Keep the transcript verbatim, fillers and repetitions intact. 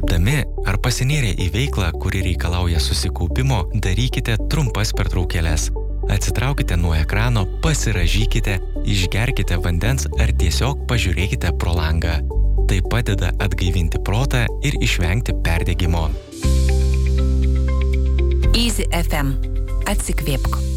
Dirbdami ar pasinėrę į veiklą, kuri reikalauja susikaupimo, darykite trumpas pertraukėles. Atsitraukite nuo ekrano, pasirąžykite, išgerkite vandens ar tiesiog pažiūrėkite pro langą. Tai padeda atgaivinti protą ir išvengti perdegimo. Easy F M. Atsikvėpk.